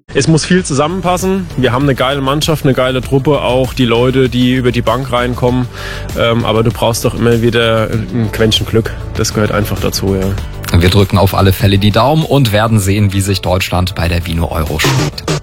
Es muss viel zusammenpassen. Wir haben eine geile Mannschaft, eine geile Truppe, auch die Leute, die über die Bank reinkommen. Aber du brauchst doch immer wieder ein Quäntchen Glück. Das gehört einfach dazu, ja. Wir drücken auf alle Fälle die Daumen und werden sehen, wie sich Deutschland bei der Vino Euro schlägt.